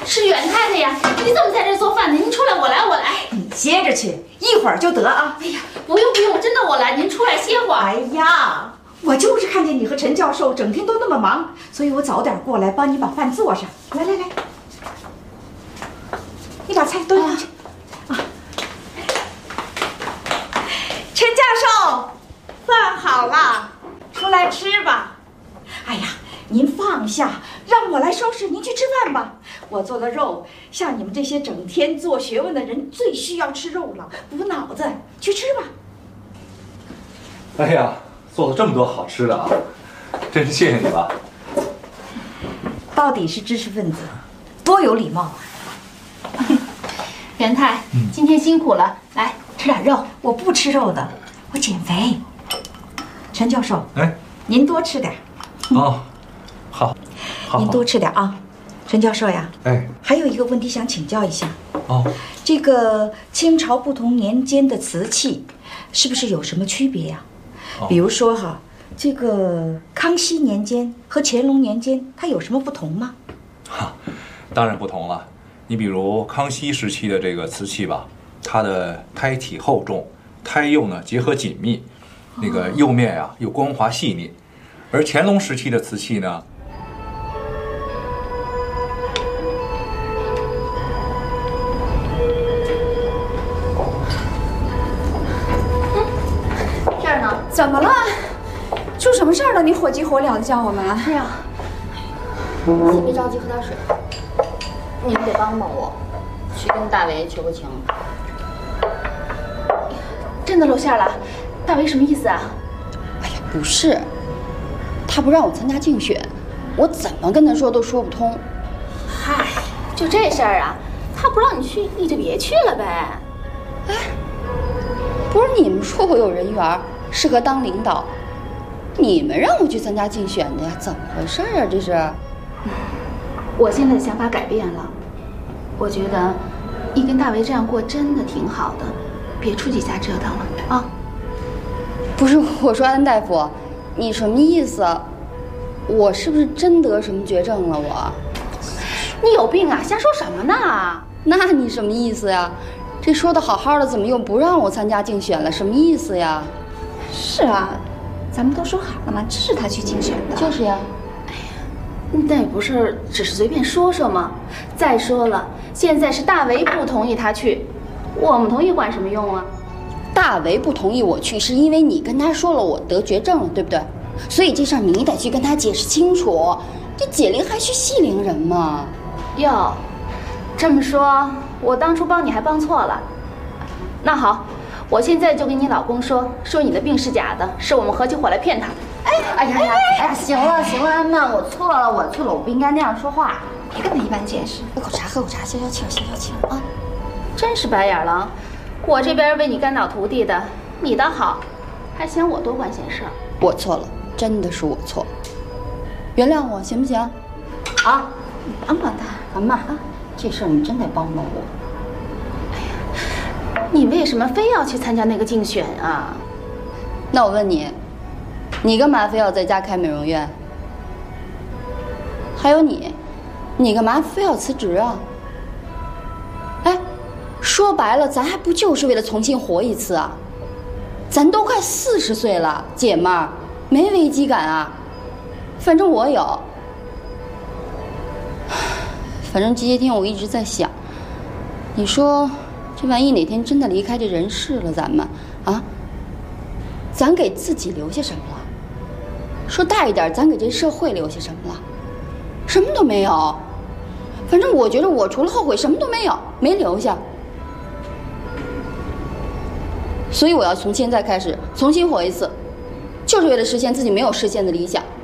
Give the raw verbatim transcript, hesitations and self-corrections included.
是袁太太呀！你怎么在这做饭呢？您出来，我来，我来。 你歇着去，一会儿就得啊。 哎呀，不用不用，真的我来，您出来歇会儿。 哎呀，我就是看见你和陈教授整天都那么忙，所以我早点过来帮你把饭做上。来来来，你把菜端上去。啊，陈教授，饭好了，出来吃吧。哎呀，您放下，让我来收拾，您去吃饭吧。我做的肉，像你们这些整天做学问的人最需要吃肉了，补脑子。去吃吧。 哎呀，做了这么多好吃的啊，真是谢谢你了。 到底是知识分子，多有礼貌啊！ 袁太，今天辛苦了，来吃点肉。 我不吃肉的，我减肥。陈教授， 哎， 您多吃点。 哦，好，好， 您多吃点啊。陈教授呀， 哎， 还有一个问题想请教一下。 哦， 这个清朝不同年间的瓷器，是不是有什么区别呀？ 哦、 比如说哈，这个康熙年间和乾隆年间，它有什么不同吗？ 哈，当然不同了。你比如康熙时期的这个瓷器吧，它的胎体厚重，胎釉呢结合紧密，那个釉面呀、啊、又光滑细腻，而乾隆时期的瓷器呢。 怎么了？出什么事儿了？你火急火燎的叫我们？ 是啊。 先别着急，喝点水。你们得帮帮我，去跟大为求个情。 真的露馅了？大为什么意思啊？ 哎呀，不是，他不让我参加竞选，我怎么跟他说都说不通。 嗨，就这事儿啊？他不让你去，你就别去了呗。 哎，不是你们说我有人缘，适合当领导，你们让我去参加竞选的呀？怎么回事啊？这是？ 嗯，我现在的想法改变了，我觉得你跟大为这样过真的挺好的，别出去瞎折腾了啊！ 不是，我说安大夫，你什么意思？我是不是真得什么绝症了？我？ 你有病啊！瞎说什么呢？ 那你什么意思呀？这说的好好的，怎么又不让我参加竞选了？什么意思呀？ 是啊，咱们都说好了嘛，支持他去竞选的。 就是呀。 哎呀，那也不是只是随便说说吗？再说了，现在是大为不同意他去，我们同意管什么用啊？ 大为不同意我去，是因为你跟他说了我得绝症了，对不对？所以这事儿你得去跟他解释清楚。这解铃还须系铃人嘛。 哟，这么说，我当初帮你还帮错了。那好。我现在就跟你老公说，说你的病是假的，是我们合起伙来骗他的。 哎哎呀呀！哎，行了行了，安娜，我错了，我错了，我不应该那样说话。 别跟他一般见识。 喝口茶，喝口茶，消消气儿，消消气儿啊！ 真是白眼狼，我这边为你干倒徒弟的，你倒好，还嫌我多管闲事儿。 我错了，真的是我错了，原谅我行不行？啊， 帮帮他， 阿妈啊，这事儿你真得帮帮我。 你为什么非要去参加那个竞选啊？ 那我问你，你干嘛非要在家开美容院？还有你，你干嘛非要辞职啊？哎，说白了，咱还不就是为了重新活一次啊？咱都快四十岁了，姐们儿，没危机感啊？反正我有。反正这些天我一直在想，你说。这万一哪天真的离开这人世了，咱们啊，咱给自己留下什么了？说大一点，咱给这社会留下什么了？什么都没有。反正我觉得我除了后悔什么都没有，没留下。所以我要从现在开始重新活一次，就是为了实现自己没有实现的理想。